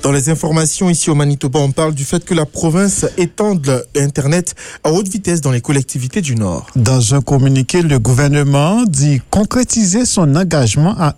Dans les informations ici au Manitoba, on parle du fait que la province étende Internet à haute vitesse dans les collectivités du Nord. Dans un communiqué, le gouvernement dit concrétiser son engagement à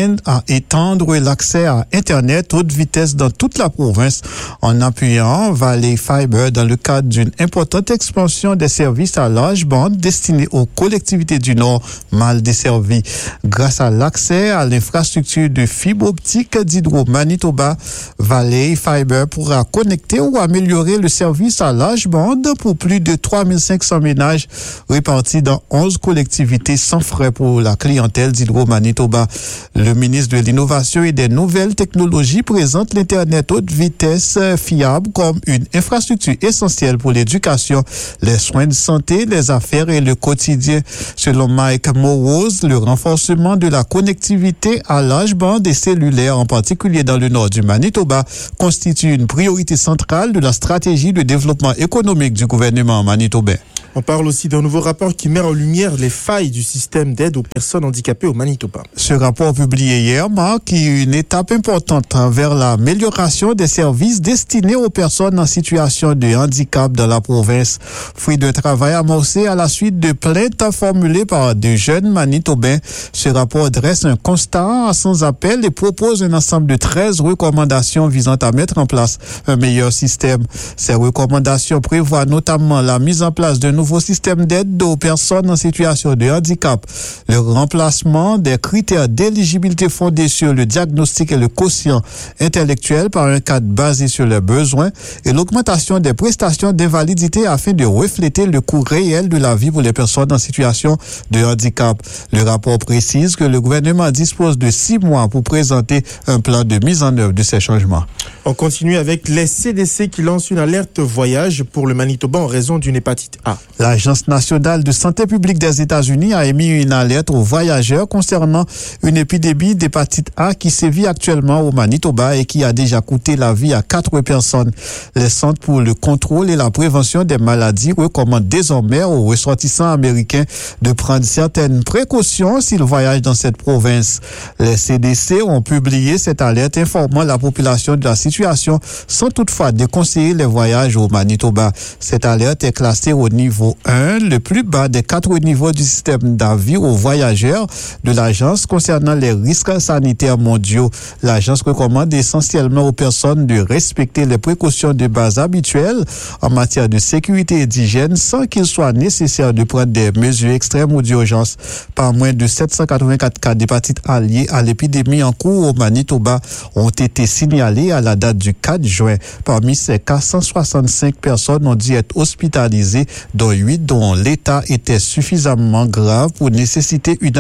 étendre l'accès à Internet haute vitesse dans toute la province en appuyant Valley Fiber dans le cadre d'une importante expansion des services à large bande destinés aux collectivités du Nord mal desservies. Grâce à l'accès à l'infrastructure de fibre optique d'Hydro-Manitoba, Valley Fiber pourra connecter ou améliorer le service à large bande pour plus de 3500 ménages répartis dans 11 collectivités sans frais pour la clientèle d'Hydro-Manitoba. Le ministre de l'Innovation et des Nouvelles Technologies présente l'Internet haute vitesse fiable comme une infrastructure essentielle pour l'éducation, les soins de santé, les affaires et le quotidien. Selon Mike Morose, le renforcement de la connectivité à large bande et cellulaire, en particulier dans le nord du Manitoba, constitue une priorité centrale de la stratégie de développement économique du gouvernement manitobain. On parle aussi d'un nouveau rapport qui met en lumière les failles du système d'aide aux personnes handicapées au Manitoba. Ce rapport publié hier marque une étape importante vers l'amélioration des services destinés aux personnes en situation de handicap dans la province. Fruit d'un travail amorcé à la suite de plaintes formulées par de jeunes Manitobains, ce rapport dresse un constat sans appel et propose un ensemble de 13 recommandations visant à mettre en place un meilleur système. Ces recommandations prévoient notamment la mise en place d'un nouveau système d'aide aux personnes en situation de handicap, le remplacement des critères d'éligibilité fondés sur le diagnostic et le quotient intellectuel par un cadre basé sur les besoins et l'augmentation des prestations d'invalidité afin de refléter le coût réel de la vie pour les personnes en situation de handicap. Le rapport précise que le gouvernement dispose de 6 mois pour présenter un plan de mise en œuvre de ces changements. On continue avec les CDC qui lancent une alerte voyage pour le Manitoba en raison d'une hépatite A. L'Agence nationale de santé publique des États-Unis a émis une alerte aux voyageurs concernant une épidémie d'hépatite A qui sévit actuellement au Manitoba et qui a déjà coûté la vie à 4 personnes. Les Centres pour le contrôle et la prévention des maladies recommandent désormais aux ressortissants américains de prendre certaines précautions s'ils voyagent dans cette province. Les CDC ont publié cette alerte informant la population de la situation sans toutefois déconseiller les voyages au Manitoba. Cette alerte est classée au niveau 1, le plus bas des 4 niveaux du système d'avis aux voyageurs de l'agence concernant les risques sanitaires mondiaux. L'agence recommande essentiellement aux personnes de respecter les précautions de base habituelles en matière de sécurité et d'hygiène sans qu'il soit nécessaire de prendre des mesures extrêmes ou d'urgence. Pas moins de 784 cas d'hépatite A liés à l'épidémie en cours au Manitoba ont été signalés à la date du 4 juin. Parmi ces cas, 165 personnes ont dû être hospitalisées, dont 8 dont l'état était suffisamment grave pour nécessiter une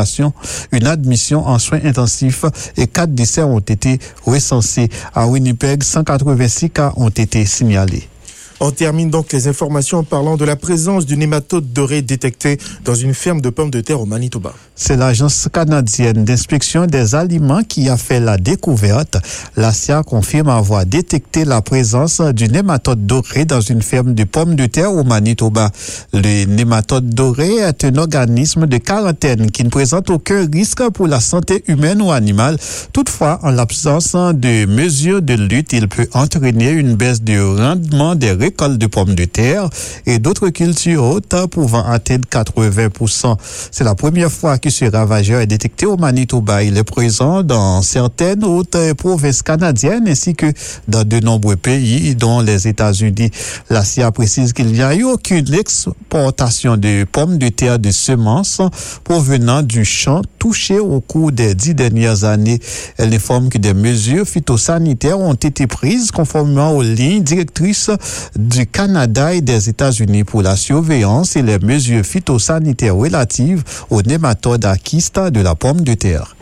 admission en soins intensifs et 4 décès ont été recensés. À Winnipeg, 186 cas ont été signalés. On termine donc les informations en parlant de la présence d'une nématode dorée détectée dans une ferme de pommes de terre au Manitoba. C'est l'Agence canadienne d'inspection des aliments qui a fait la découverte. L'ASIA confirme avoir détecté la présence d'une nématode dorée dans une ferme de pommes de terre au Manitoba. Le nématode doré est un organisme de quarantaine qui ne présente aucun risque pour la santé humaine ou animale. Toutefois, en l'absence de mesures de lutte, il peut entraîner une baisse du rendement des récoltes de pommes de terre et d'autres cultures hautes pouvant atteindre 80%. C'est la première fois que ce ravageur est détecté au Manitoba. Il est présent dans certaines autres provinces canadiennes ainsi que dans de nombreux pays, dont les États-Unis. La CIA précise qu'il n'y a eu aucune exportation de pommes de terre de semences provenant du champ touché au cours des 10 dernières années. Elle informe que des mesures phytosanitaires ont été prises conformément aux lignes directrices du Canada et des États-Unis pour la surveillance et les mesures phytosanitaires relatives aux nématodes à kyste de la pomme de terre.